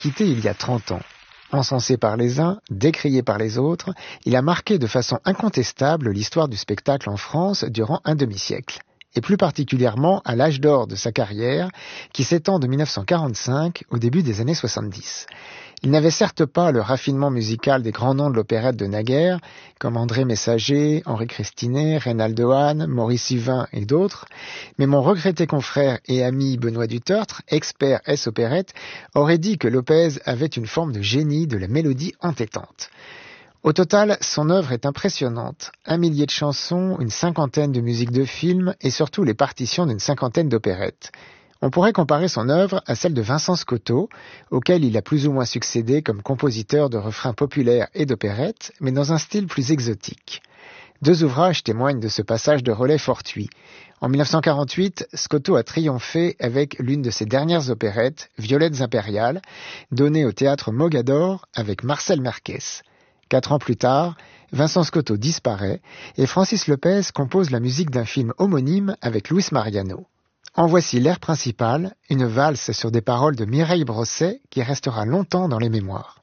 quitté il y a 30 ans. Encensé par les uns, décrié par les autres, il a marqué de façon incontestable l'histoire du spectacle en France durant un demi-siècle, et plus particulièrement à l'âge d'or de sa carrière, qui s'étend de 1945 au début des années 70. Il n'avait certes pas le raffinement musical des grands noms de l'opérette de naguère, comme André Messager, Henri Christinet, Reynaldo Hahn, Maurice Yvain et d'autres, mais mon regretté confrère et ami Benoît Dutertre, expert S-opérette, aurait dit que Lopez avait une forme de génie de la mélodie entêtante. Au total, son œuvre est impressionnante. 1 millier de chansons, une 50aine de musiques de films et surtout les partitions d'une 50aine d'opérettes. On pourrait comparer son œuvre à celle de Vincent Scotto, auquel il a plus ou moins succédé comme compositeur de refrains populaires et d'opérettes, mais dans un style plus exotique. 2 ouvrages témoignent de ce passage de relais fortuit. En 1948, Scotto a triomphé avec l'une de ses dernières opérettes, Violettes impériales, donnée au théâtre Mogador avec Marcel Marquès. 4 ans plus tard, Vincent Scotto disparaît et Francis Lopez compose la musique d'un film homonyme avec Luis Mariano. En voici l'air principal, une valse sur des paroles de Mireille Brosset qui restera longtemps dans les mémoires.